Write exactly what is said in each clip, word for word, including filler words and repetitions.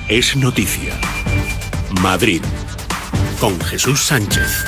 es noticia. Madrid, con Jesús Sánchez.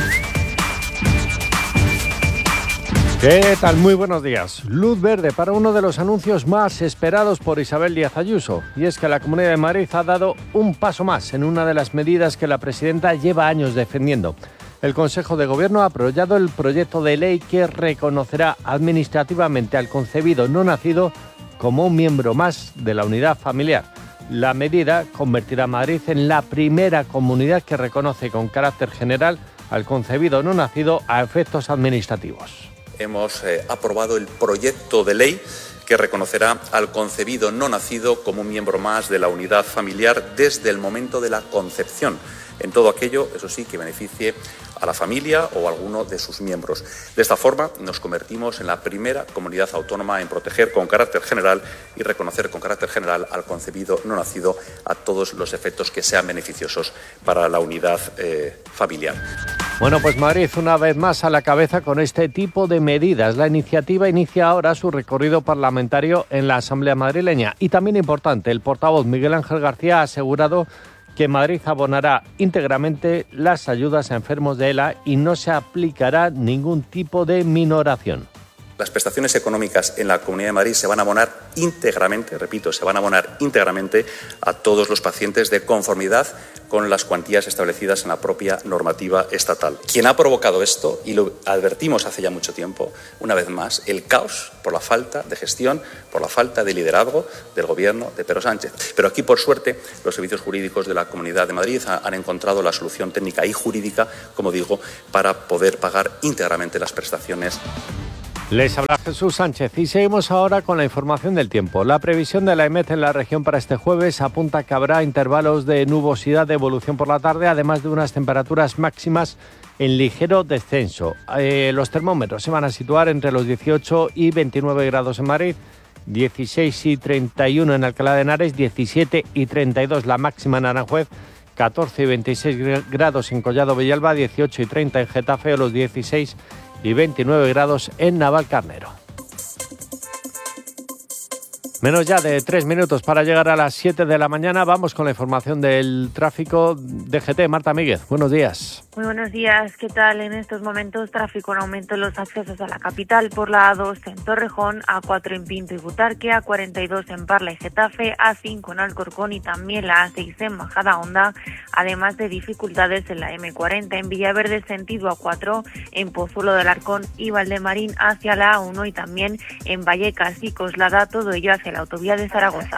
¿Qué tal? Muy buenos días. Luz verde para uno de los anuncios más esperados por Isabel Díaz Ayuso. Y es que la Comunidad de Madrid ha dado un paso más en una de las medidas que la presidenta lleva años defendiendo. El Consejo de Gobierno ha aprobado el proyecto de ley que reconocerá administrativamente al concebido no nacido como un miembro más de la unidad familiar. La medida convertirá a Madrid en la primera comunidad que reconoce con carácter general al concebido no nacido a efectos administrativos. Hemos eh, aprobado el proyecto de ley que reconocerá al concebido no nacido como un miembro más de la unidad familiar desde el momento de la concepción, en todo aquello, eso sí, que beneficie a la familia o a alguno de sus miembros. De esta forma, nos convertimos en la primera comunidad autónoma en proteger con carácter general y reconocer con carácter general al concebido no nacido a todos los efectos que sean beneficiosos para la unidad eh, familiar. Bueno, pues Madrid una vez más a la cabeza con este tipo de medidas. La iniciativa inicia ahora su recorrido parlamentario en la Asamblea madrileña. Y también importante, el portavoz Miguel Ángel García ha asegurado que Madrid abonará íntegramente las ayudas a enfermos de ELA y no se aplicará ningún tipo de minoración. Las prestaciones económicas en la Comunidad de Madrid se van a abonar íntegramente, repito, se van a abonar íntegramente a todos los pacientes de conformidad con las cuantías establecidas en la propia normativa estatal. Quien ha provocado esto, y lo advertimos hace ya mucho tiempo, una vez más, el caos por la falta de gestión, por la falta de liderazgo del Gobierno de Pedro Sánchez. Pero aquí, por suerte, los servicios jurídicos de la Comunidad de Madrid han encontrado la solución técnica y jurídica, como digo, para poder pagar íntegramente las prestaciones. Les habla Jesús Sánchez y seguimos ahora con la información del tiempo. La previsión de la EMET en la región para este jueves apunta que habrá intervalos de nubosidad de evolución por la tarde, además de unas temperaturas máximas en ligero descenso. Eh, los termómetros se van a situar entre los dieciocho y veintinueve grados en Madrid, dieciséis y treinta y uno en Alcalá de Henares, diecisiete y treinta y dos la máxima en Aranjuez, catorce y veintiséis grados en Collado Villalba, dieciocho y treinta en Getafe o los dieciséis y veintinueve grados en Navalcarnero. Menos ya de tres minutos para llegar a las siete de la mañana. Vamos con la información del tráfico. D G T, Marta Míguez, buenos días. Muy buenos días, ¿qué tal? En estos momentos tráfico en aumento en los accesos a la capital por la A dos en Torrejón, A cuatro en Pinto y Butarque, A cuarenta y dos en Parla y Getafe, A cinco en Alcorcón y también la A seis en Majadahonda, además de dificultades en la M cuarenta en Villaverde sentido A cuatro, en Pozuelo del Arcón y Valdemarín hacia la A uno y también en Vallecas y Coslada, todo ello hacia la autovía de Zaragoza.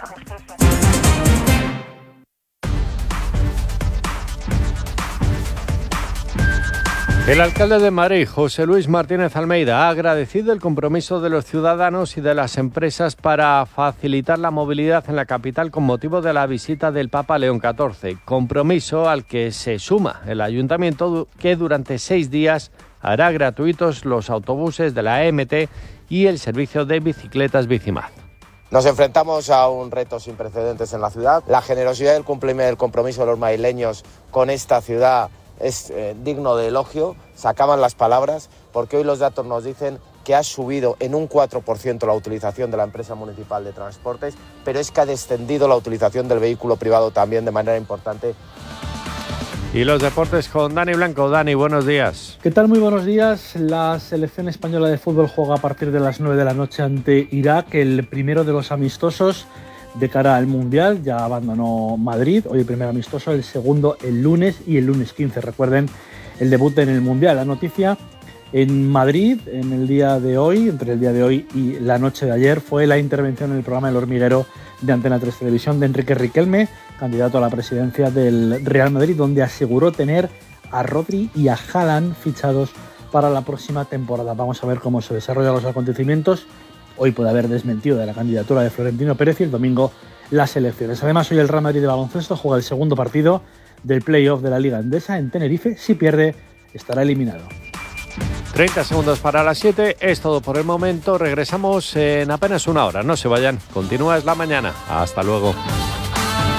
El alcalde de Madrid, José Luis Martínez Almeida, ha agradecido el compromiso de los ciudadanos y de las empresas para facilitar la movilidad en la capital con motivo de la visita del Papa León catorce. Compromiso al que se suma el ayuntamiento, que durante seis días hará gratuitos los autobuses de la E M T y el servicio de bicicletas Bicimad. Nos enfrentamos a un reto sin precedentes en la ciudad. La generosidad y el cumplimiento del compromiso de los madrileños con esta ciudad es eh, digno de elogio. Se acaban las palabras porque hoy los datos nos dicen que ha subido en un cuatro por ciento la utilización de la empresa municipal de transportes, pero es que ha descendido la utilización del vehículo privado también de manera importante. Y los deportes con Dani Blanco. Dani, buenos días. ¿Qué tal? Muy buenos días. La selección española de fútbol juega a partir de las nueve de la noche ante Irak, el primero de los amistosos de cara al Mundial. Ya abandonó Madrid, hoy el primer amistoso, el segundo el lunes y el lunes quince. Recuerden el debut en el Mundial. La noticia en Madrid en el día de hoy, entre el día de hoy y la noche de ayer, fue la intervención en el programa El Hormiguero de Antena tres Televisión de Enrique Riquelme, candidato a la presidencia del Real Madrid, donde aseguró tener a Rodri y a Haaland fichados para la próxima temporada. Vamos a ver cómo se desarrollan los acontecimientos. Hoy puede haber desmentido de la candidatura de Florentino Pérez y el domingo las elecciones. Además, hoy el Real Madrid de baloncesto juega el segundo partido del play-off de la Liga Endesa en Tenerife. Si pierde, estará eliminado. treinta segundos para las siete. Es todo por el momento. Regresamos en apenas una hora. No se vayan. Continúa Es la Mañana. Hasta luego.